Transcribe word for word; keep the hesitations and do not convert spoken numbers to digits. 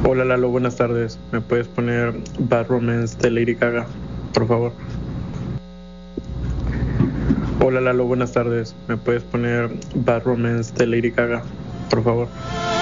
Hola Lalo, buenas tardes. ¿Me puedes poner Bad Romance de Lady Gaga, por favor? Hola Lalo, buenas tardes. ¿Me puedes poner Bad Romance de Lady Gaga, por favor?